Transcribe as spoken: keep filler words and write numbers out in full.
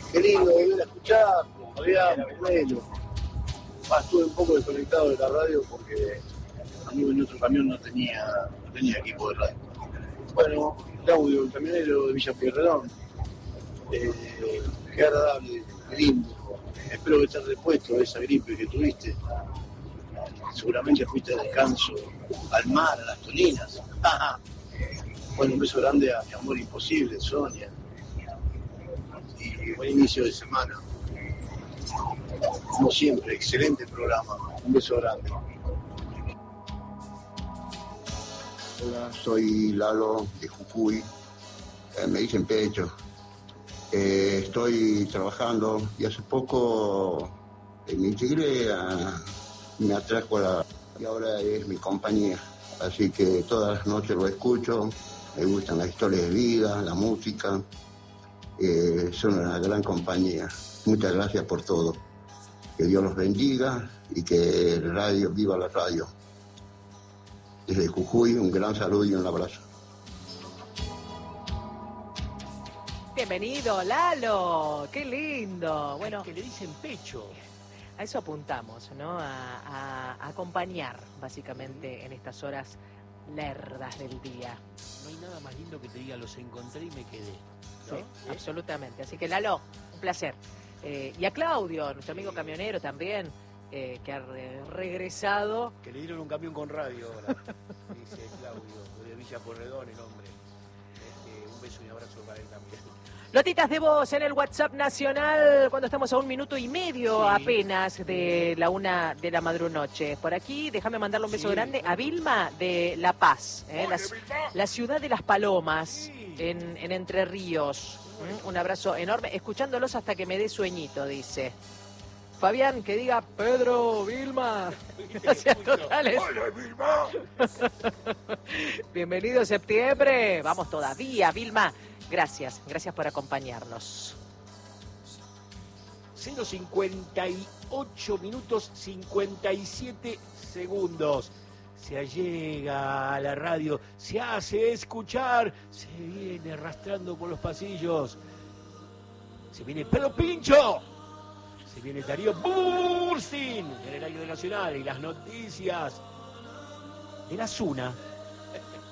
Qué lindo volver a escuchar, Fabián, bueno. Ah, estuve un poco desconectado de la radio porque a mí en otro camión no tenía, no tenía equipo de radio. Bueno, Claudio, el camionero de Villa Pueyrredón, eh, qué agradable, qué lindo. Espero que estés repuesto de esa gripe que tuviste. Seguramente fuiste de descanso al mar, a las toninas. Bueno, un beso grande a mi amor imposible, Sonia. Y buen inicio de semana. Como siempre, excelente programa. Un beso grande. Hola, soy Lalo de Jujuy. Eh, me dicen Pecho. Eh, estoy trabajando y hace poco eh, me integré a... me atrajo a la... y ahora es mi compañía. Así que todas las noches lo escucho. Me gustan las historias de vida, la música. Eh, son una gran compañía. Muchas gracias por todo. Que Dios los bendiga y que el radio, viva la radio. Desde Jujuy, un gran saludo y un abrazo. Bienvenido, Lalo. Qué lindo. Bueno, que le dicen Pecho. A eso apuntamos, ¿no? A, a, a acompañar, básicamente, en estas horas lerdas del día. No hay nada más lindo que te diga, los encontré y me quedé, ¿no? Sí, ¿Eh? absolutamente. Así que, Lalo, un placer. Eh, y a Claudio, nuestro amigo camionero también, eh, que ha re regresado. Que le dieron un camión con radio ahora, dice Claudio, de Villa Pueyrredón, el hombre. Este, un beso y un abrazo para él también. Notitas de voz en el WhatsApp nacional cuando estamos a un minuto y medio sí. apenas de la una de la madrunoche. Por aquí, déjame mandarle un beso sí. grande a Vilma de La Paz, ¿eh? la, la ciudad de las palomas sí. en, en Entre Ríos. ¿Mm? Un abrazo enorme, escuchándolos hasta que me dé sueñito, dice. Fabián, que diga Pedro, Vilma. Gracias totales. ¡Hola, Vilma! Bienvenido septiembre. Vamos todavía, Vilma. Gracias, gracias por acompañarnos. cero cincuenta y ocho minutos cincuenta y siete segundos. Se allega a la radio, se hace escuchar, se viene arrastrando por los pasillos. Se viene Pedro Pincho. Se viene Darío Bursin en el aire nacional y las noticias de la Zuna.